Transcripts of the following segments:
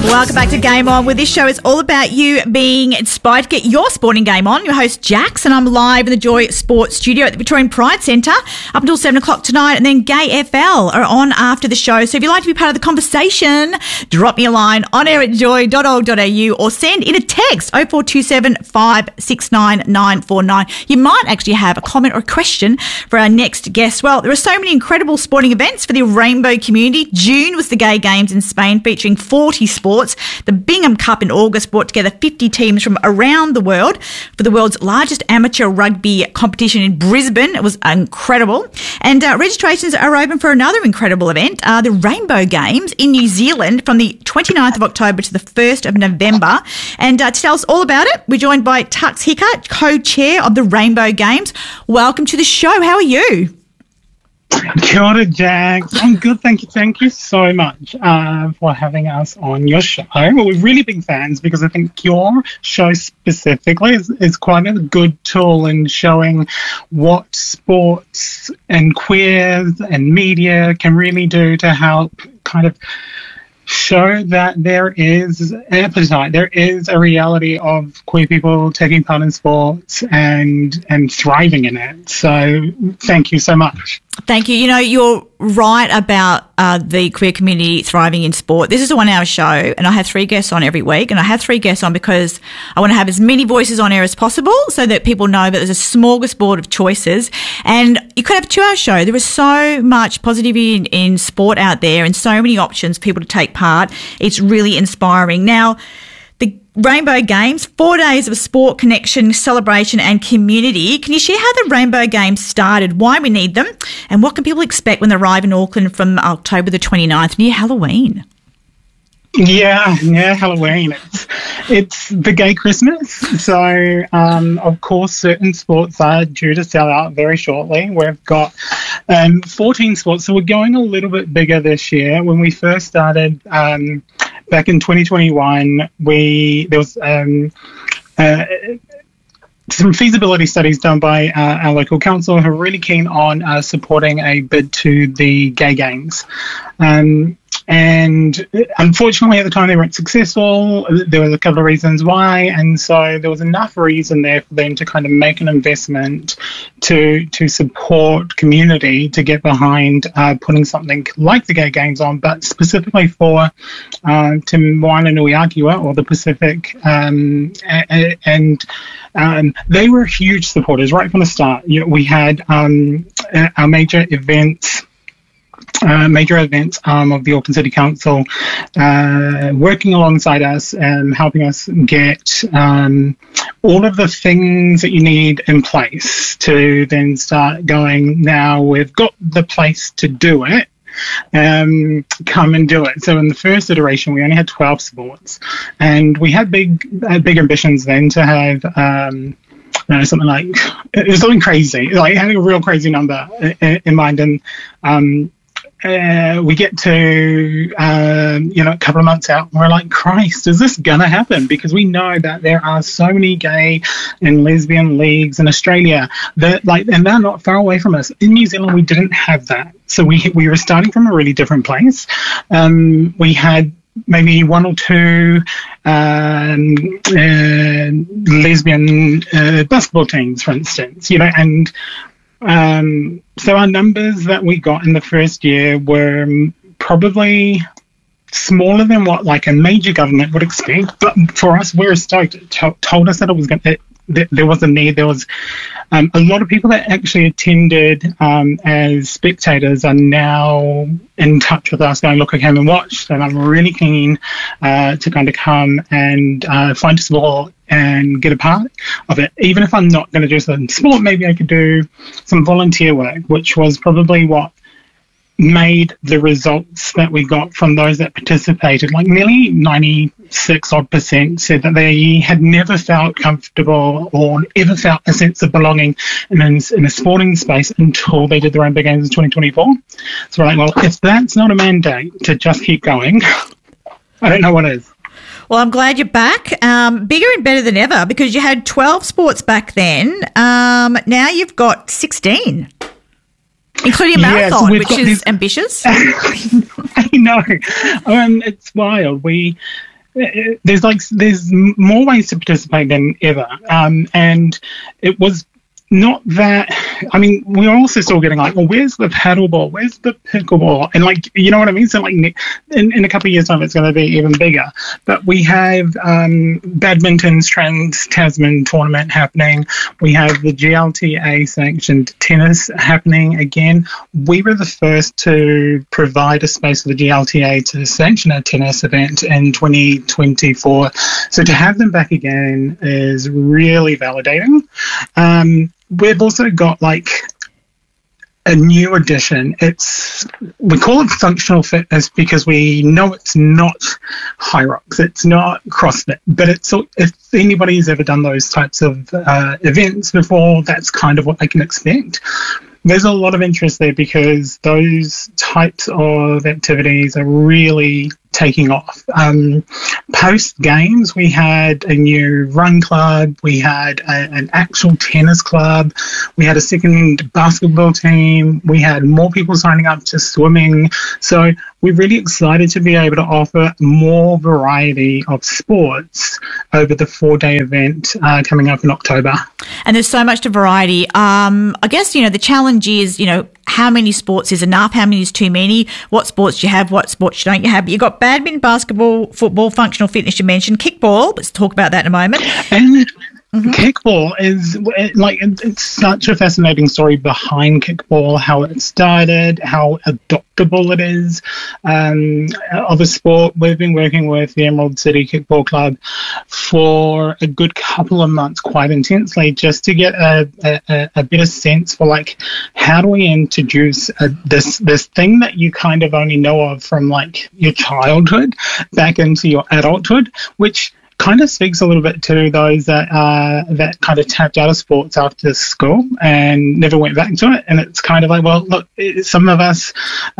Welcome back to Game On, where this show is all about you being inspired to get your sporting game on. Your host, Jax, and I'm live in the Joy Sports studio at the Victorian Pride Centre up until 7 o'clock tonight, and then Gay FL are on after the show. So if you'd like to be part of the conversation, drop me a line on air at joy.org.au or send in a text 0427 569 949. You might actually have a comment or a question for our next guest. Well, there are so many incredible sporting events for the rainbow community. June was the Gay Games in Spain, featuring 40 sports. The Bingham Cup in August brought together 50 teams from around the world for the world's largest amateur rugby competition in Brisbane. It was incredible. And registrations are open for another incredible event, the Rainbow Games in New Zealand from the 29th of October to the 1st of November. And to tell us all about it, we're joined by Tux Hickert, co-chair of the Rainbow Games. Welcome to the show. How are you? Kia ora, Jax. I'm good, thank you. Thank you so much for having us on your show. Well, we're really big fans because I think your show specifically is quite a good tool in showing what sports and queers and media can really do to help kind of show that there is appetite, there is a reality of queer people taking part in sports and thriving in it. So thank you so much. Thank you. You know, you're right about the queer community thriving in sport. This is a 1 hour show and I have 3 guests on every week, and I have 3 guests on because I want to have as many voices on air as possible so that people know that there's a smorgasbord of choices. And you could have a 2 hour show. There is so much positivity in sport out there and so many options for people to take part. It's really inspiring. Now, the Rainbow Games, 4 days of sport, connection, celebration and community. Can you share how the Rainbow Games started, why we need them, and what can people expect when they arrive in Auckland from October the 29th, near Halloween? Yeah, Halloween. It's the gay Christmas. So, of course, certain sports are due to sell out very shortly. We've got 14 sports, so we're going a little bit bigger this year. When we first started back in 2021, there was some feasibility studies done by our local council who are really keen on supporting a bid to the Gay Games. And unfortunately, at the time, they weren't successful. There was a couple of reasons why, and so there was enough reason there for them to kind of make an investment to support community to get behind putting something like the Gay Games on, but specifically for Te Moana Nui Akiwa, or the Pacific, and they were huge supporters right from the start. You know, we had our major events of the Auckland City Council working alongside us and helping us get all of the things that you need in place to then start going, now we've got the place to do it, come and do it. So in the first iteration, we only had 12 sports, and we had big ambitions then to have something like, it was something crazy, like having a real crazy number in mind. And we get to, a couple of months out, and we're like, Christ, is this going to happen? Because we know that there are so many gay and lesbian leagues in Australia that, and they're not far away from us. In New Zealand, we didn't have that. So we were starting from a really different place. We had maybe 1 or 2 lesbian basketball teams, for instance, and so our numbers that we got in the first year were probably smaller than what like a major government would expect. But for us, we were stoked. It told us that it was there was a need. There was a lot of people that actually attended as spectators are now in touch with us, going, look, I came and watched, and I'm really keen to kind of come and find support and get a part of it. Even if I'm not going to do some sport, maybe I could do some volunteer work, which was probably what made the results that we got from those that participated. Like nearly 96% said that they had never felt comfortable or ever felt a sense of belonging in a sporting space until they did the Rainbow Games in 2024. So we're like, well, if that's not a mandate to just keep going, I don't know what is. Well, I'm glad you're back. Bigger and better than ever, because you had 12 sports back then. Now you've got 16. Including a marathon, which is ambitious. I know. It's wild. there's more ways to participate than ever, and it was not that. I mean, we're also still getting like, well, where's the paddleball? Where's the pickleball? And like, you know what I mean? So like, in a couple of years' time, it's going to be even bigger. But we have badminton's Trans-Tasman tournament happening. We have the GLTA sanctioned tennis happening again. We were the first to provide a space for the GLTA to sanction a tennis event in 2024. So to have them back again is really validating. We've also got like a new addition. We call it functional fitness because we know it's not High Rocks, it's not CrossFit, but if anybody's ever done those types of events before, that's kind of what they can expect. There's a lot of interest there because those types of activities are really taking off. Post games, we had a new run club, we had an actual tennis club, we had a second basketball team, we had more people signing up to swimming. So we're really excited to be able to offer more variety of sports over the 4-day event coming up in October. And there's so much to variety. I guess, the challenge is, how many sports is enough? How many is too many? What sports do you have? What sports don't you have? But you've got badminton, basketball, football, functional fitness you mentioned, kickball. Let's talk about that in a moment. And kickball is it's such a fascinating story behind kickball, how it started, how adoptable it is of a sport. We've been working with the Emerald City Kickball Club for a good couple of months quite intensely just to get a better sense for like how do we introduce this thing that you kind of only know of from like your childhood back into your adulthood, which kind of speaks a little bit to those that kind of tapped out of sports after school and never went back to it. And it's kind of like, well, look, some of us,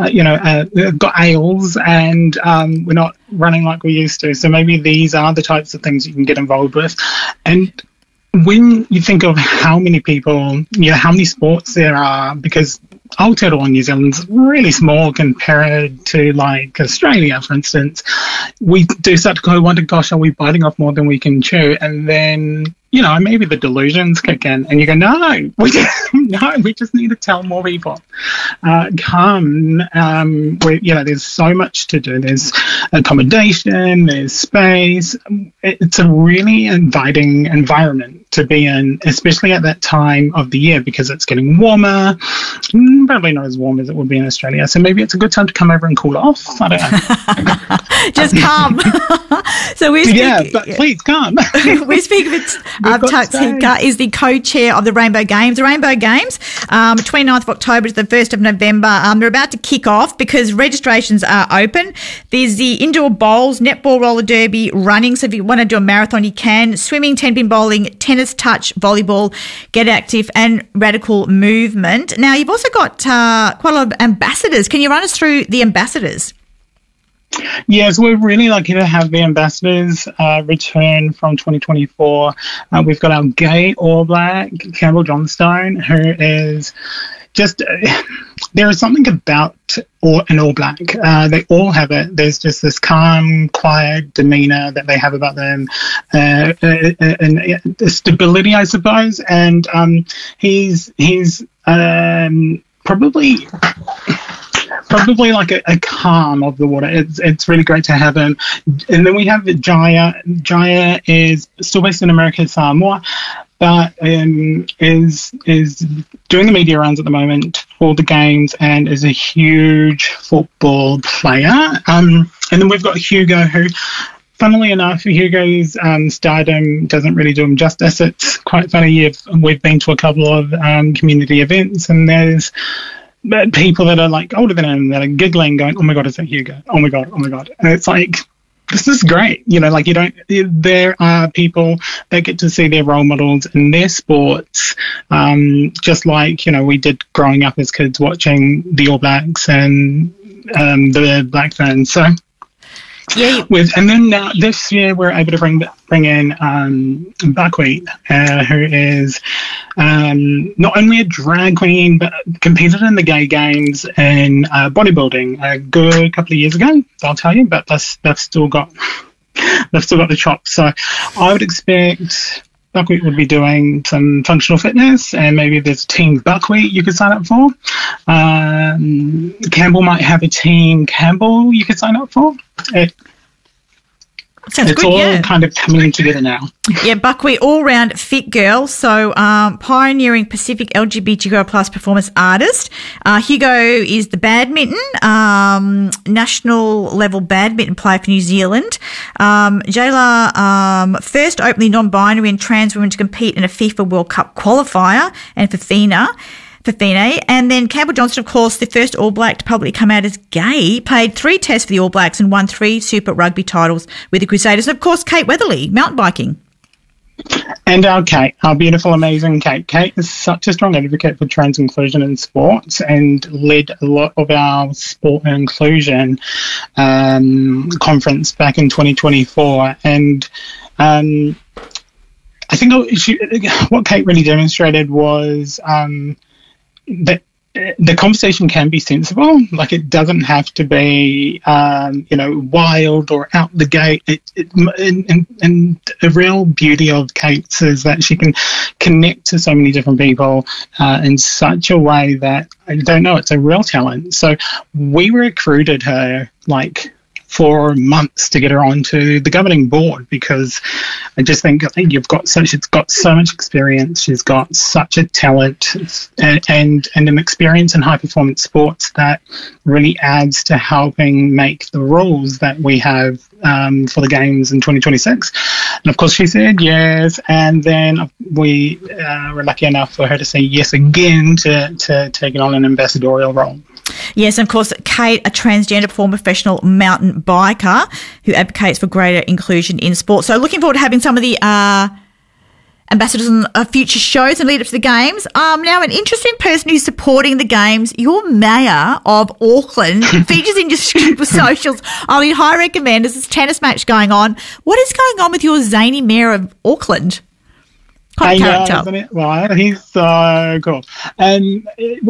got ails and we're not running like we used to. So maybe these are the types of things you can get involved with. And when you think of how many people, how many sports there are, because Aotearoa New Zealand's really small compared to like Australia, for instance, we do start to go, wonder, gosh, are we biting off more than we can chew? And then, maybe the delusions kick in and you go, no, we just need to tell more people. Come, there's so much to do. There's accommodation, there's space. It's a really inviting environment to be in, especially at that time of the year because it's getting warmer. Probably not as warm as it would be in Australia. So maybe it's a good time to come over and cool off. I don't know. Just come. But please come. We're speaking with Tux Hika is the co-chair of the Rainbow Games. The Rainbow Games, 29th of October to the 1st of November. They're about to kick off because registrations are open. There's the indoor bowls, netball, roller derby, running. So if you want to do a marathon, you can. Swimming, 10-pin bowling, tennis, touch, volleyball, get active, and radical movement. Now, you've also got quite a lot of ambassadors. Can you run us through the ambassadors? Yes, we're really lucky to have the ambassadors return from 2024. We've got our gay All Black, Campbell Johnstone, who is just... there is something about an All Black. They all have it. There's just this calm, quiet demeanour that they have about them, and stability, I suppose. And he's probably like a calm of the water. It's really great to have him. And then we have Jaya. Jaya is still based in America, Samoa, but is doing the media runs at the moment for the games and is a huge football player. And then we've got Hugo, who, funnily enough, Hugo's stardom doesn't really do him justice. It's quite funny. We've been to a couple of community events, and there's people that are like older than him that are giggling, going, "Oh my God, is that Hugo? Oh my God, oh my God!" And it's like, this is great. There are people that get to see their role models in their sports, just like, we did growing up as kids watching the All Blacks and the Black Ferns. So. Yeah. And then now this year we're able to bring in Buckwheat, who is not only a drag queen but competed in the gay games in bodybuilding a good couple of years ago, I'll tell you. But they've still got they've still got the chops. So I would expect Buckwheat would be doing some functional fitness, and maybe there's Team Buckwheat you could sign up for. Campbell might have a Team Campbell you could sign up for. Sounds it's good, all kind of coming together now. Yeah, Buckwheat, all-round fit girl. So pioneering Pacific LGBTQ plus performance artist. Hugo is the badminton, national level badminton player for New Zealand. Jayla, first openly non-binary and trans woman to compete in a FIFA World Cup qualifier, and Fafine. And then Campbell Johnson, of course, the first All Black to publicly come out as gay, played 3 tests for the All Blacks and won 3 Super Rugby titles with the Crusaders. And, of course, Kate Weatherly, mountain biking. And our Kate, our beautiful, amazing Kate. Kate is such a strong advocate for trans inclusion in sports and led a lot of our sport and inclusion conference back in 2024. And I think what Kate really demonstrated was that the conversation can be sensible. Like, it doesn't have to be, wild or out the gate. And the real beauty of Kate's is that she can connect to so many different people in such a way that, I don't know, it's a real talent. So we recruited her, for months to get her onto the governing board, because I think she's got so much experience. She's got such a talent and an experience in high performance sports that really adds to helping make the rules that we have for the games in 2026. And of course she said yes, and then we were lucky enough for her to say yes again to taking on an ambassadorial role. Yes, and of course, Kate, a transgender former professional mountain biker who advocates for greater inclusion in sport. So looking forward to having some of the ambassadors on future shows and lead up to the games. Now, an interesting person who's supporting the games, your mayor of Auckland, features in your socials. I mean, high recommend. There's this tennis match going on. What is going on with your zany mayor of Auckland? I know, isn't it? Well, he's so cool. And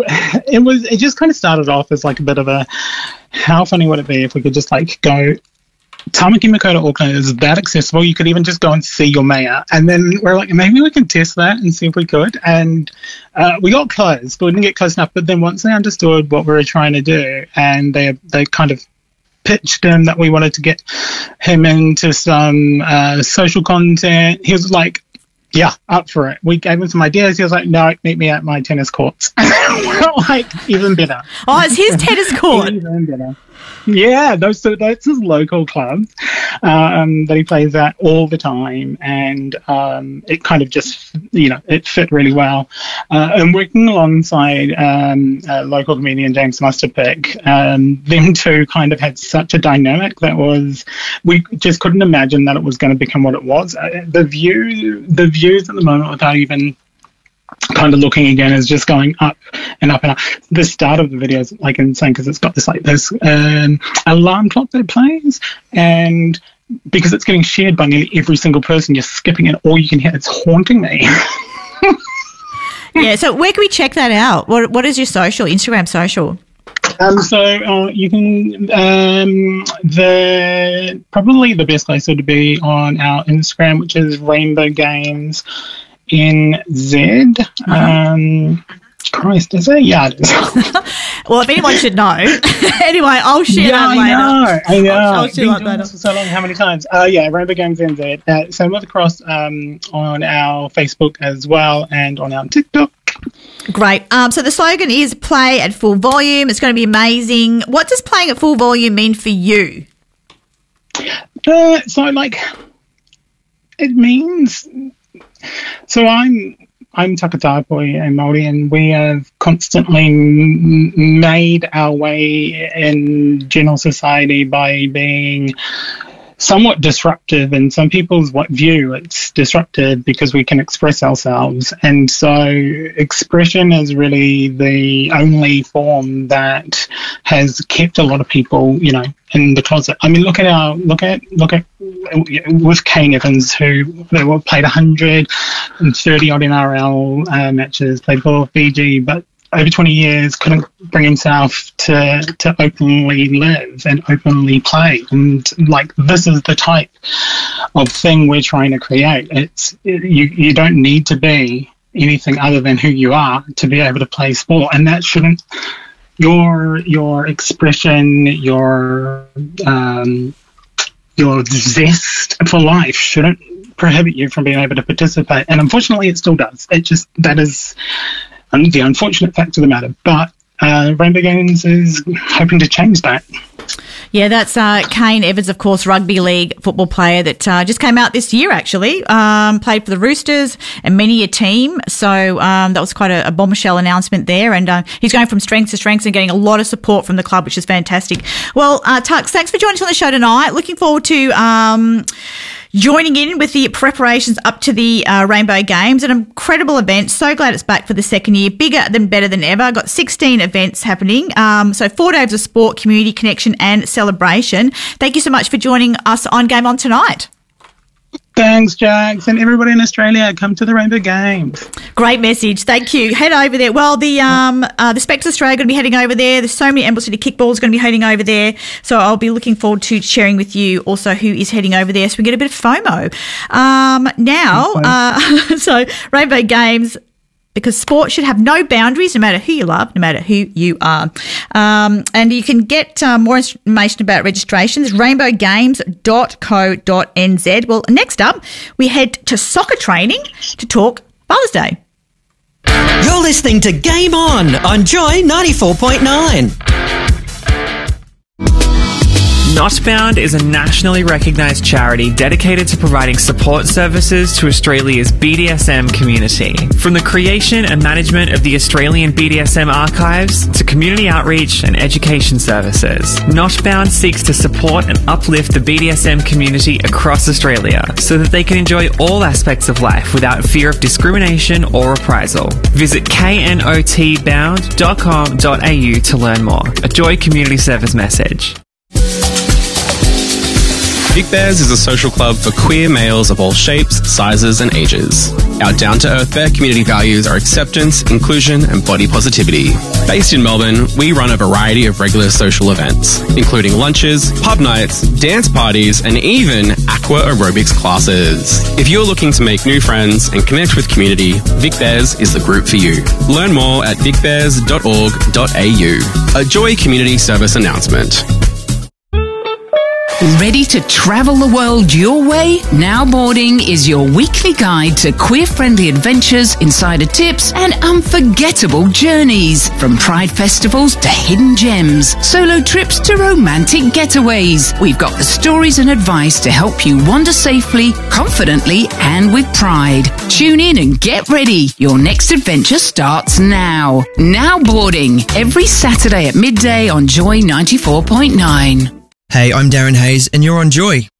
it just kind of started off as a bit of a, how funny would it be if we could just go, Tamaki Makaurau Auckland is that accessible. You could even just go and see your mayor. And then we're like, maybe we can test that and see if we could. And we got close, but we didn't get close enough. But then once they understood what we were trying to do, and they kind of pitched him that we wanted to get him into some social content, he was like, yeah, up for it. We gave him some ideas. He was like, no, meet me at my tennis courts. We're even better. Oh, it's his tennis court. Even better. Yeah, that's his local club that he plays at all the time, and it kind of just, it fit really well. And working alongside local comedian James Musterpick, them two kind of had such a dynamic that we just couldn't imagine that it was going to become what it was. The views at the moment, without even kind of looking again, is just going up and up and up. The start of the video is insane, because it's got this alarm clock that plays, and because it's getting shared by nearly every single person, you're skipping it, all you can hear, it's haunting me. Yeah, so where can we check that out? What is your Instagram social? So you can, probably the best place would be on our Instagram, which is Rainbow Games NZ. Christ, is it? Yeah, it is. Well, if anyone should know. Anyway, I'll share that later. I know. I'll share that later. For so long, how many times? Rainbow Games NZ. Same with across on our Facebook as well, and on our TikTok. Great. So the slogan is play at full volume. It's going to be amazing. What does playing at full volume mean for you? It means... So I'm Takatapui and Māori, and we have constantly made our way in general society by being somewhat disruptive. In some people's view, it's disruptive because we can express ourselves, and so expression is really the only form that has kept a lot of people, in the closet. I mean, look at with Kane Evans, who played 130 odd NRL matches, played for Fiji, but over 20 years couldn't bring himself to openly live and openly play. And like, this is the type of thing we're trying to create. You don't need to be anything other than who you are to be able to play sport, and that shouldn't, your expression, your zest for life shouldn't prohibit you from being able to participate. And unfortunately it still does. That is the unfortunate fact of the matter. But Rainbow Games is hoping to change that. Yeah, that's Kane Evans, of course, rugby league football player that just came out this year, actually. Played for the Roosters and many a team. So that was quite a bombshell announcement there. And he's going from strength to strength and getting a lot of support from the club, which is fantastic. Well, Tux, thanks for joining us on the show tonight. Looking forward to joining in with the preparations up to the Rainbow Games, an incredible event. So glad it's back for the second year. Bigger than better than ever. Got 16 events happening. So 4 days of sport, community connection and celebration. Thank you so much for joining us on Game On tonight. Thanks, Jax, and everybody in Australia, come to the Rainbow Games. Great message. Thank you. Head over there. Well, the Spectres Australia are going to be heading over there. There's so many Emerald City Kickballs going to be heading over there. So I'll be looking forward to sharing with you also who is heading over there so we get a bit of FOMO. So Rainbow Games, because sport should have no boundaries, no matter who you love, no matter who you are. And you can get more information about registrations, rainbowgames.co.nz. Well, next up, we head to soccer training to talk Father's Day. You're listening to Game On Joy 94.9. Notbound is a nationally recognised charity dedicated to providing support services to Australia's BDSM community. From the creation and management of the Australian BDSM archives to community outreach and education services, Notbound seeks to support and uplift the BDSM community across Australia so that they can enjoy all aspects of life without fear of discrimination or reprisal. Visit knotbound.com.au to learn more. A Joy Community Service message. Vic Bears is a social club for queer males of all shapes, sizes and ages. Our down-to-earth bear community values are acceptance, inclusion and body positivity. Based in Melbourne, we run a variety of regular social events, including lunches, pub nights, dance parties and even aqua aerobics classes. If you're looking to make new friends and connect with community, Vic Bears is the group for you. Learn more at vicbears.org.au. A Joy Community Service announcement. Ready to travel the world your way? Now Boarding is your weekly guide to queer-friendly adventures, insider tips and unforgettable journeys. From pride festivals to hidden gems, solo trips to romantic getaways. We've got the stories and advice to help you wander safely, confidently and with pride. Tune in and get ready. Your next adventure starts now. Now Boarding, every Saturday at midday on Joy 94.9. Hey, I'm Darren Hayes and you're on Joy.